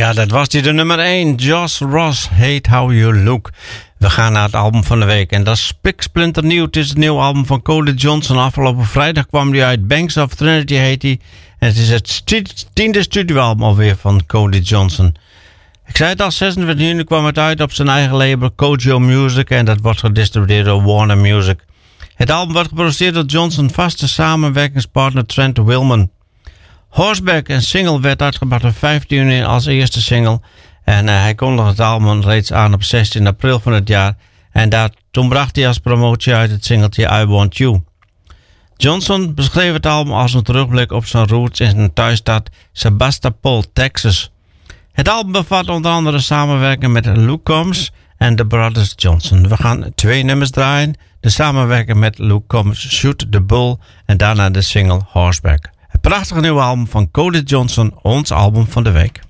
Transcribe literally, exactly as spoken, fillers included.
Ja, dat was die de nummer één. Josh Ross, Hate How You Look. We gaan naar het album van de week. En dat is spiksplinternieuw. Het is het nieuwe album van Cody Johnson. Afgelopen vrijdag kwam die uit. Banks of Trinity heet hij. En het is het stu- tiende studioalbum alweer van Cody Johnson. Ik zei het al, zesenveertig juni kwam het uit op zijn eigen label Kojo Music. En dat wordt gedistribueerd door Warner Music. Het album wordt geproduceerd door Johnson's vaste samenwerkingspartner Trent Willman. Horseback, een single, werd uitgebracht op vijftien juni als eerste single. En uh, hij kondigde het album reeds aan op zestien april van het jaar. En daar, toen bracht hij als promotie uit het singeltje I Want You. Johnson beschreef het album als een terugblik op zijn roots in zijn thuisstad Sebastopol, Texas. Het album bevat onder andere samenwerking met Luke Combs en de Brothers Johnson. We gaan twee nummers draaien. De samenwerking met Luke Combs, Shoot the Bull, en daarna de single Horseback. Het prachtige nieuwe album van Cody Johnson, ons album van de week.